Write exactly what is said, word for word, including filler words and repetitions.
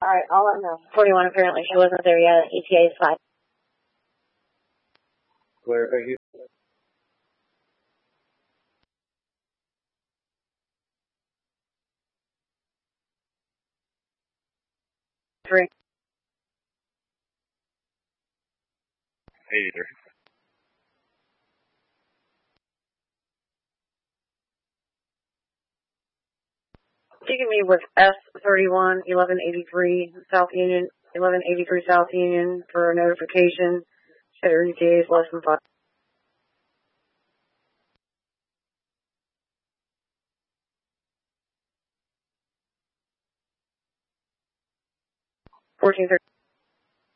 Alright, I'll let know. forty-one, apparently she wasn't there yet. E T A is five. Where are you? Three. eighty-three. Taking me with S thirty-one, eleven eighty-three South Union, eleven eighty-three South Union for a notification. Cheddar E T A is less than five. fourteen thirty.